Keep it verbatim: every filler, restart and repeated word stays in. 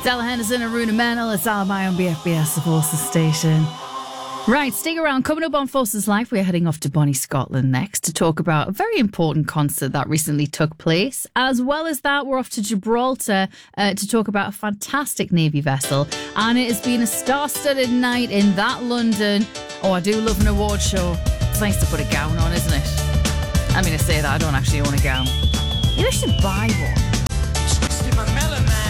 Stella Henderson and Runa Mennel. It's Alibi on B F B S, the Forces station. Right, stick around. Coming up on Forces Life, we're heading off to Bonnie, Scotland next to talk about a very important concert that recently took place. As well as that, we're off to Gibraltar uh, to talk about a fantastic Navy vessel. And it has been a star-studded night in that London. Oh, I do love an award show. It's nice to put a gown on, isn't it? I mean, I say that, I don't actually own a gown. Maybe I should buy one. Twisted my melon, man.